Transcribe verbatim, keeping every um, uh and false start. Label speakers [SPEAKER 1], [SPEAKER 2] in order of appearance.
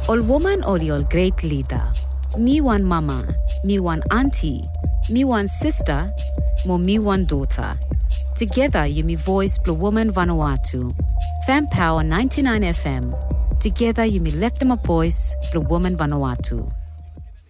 [SPEAKER 1] Ol woman ol ol great leader. Me one mama, me one auntie, me one sister, mo me one daughter. Together you me voice Blue Woman Vanuatu. Fan Power ninety-nine F M. Together you me left them a voice Blue Woman Vanuatu.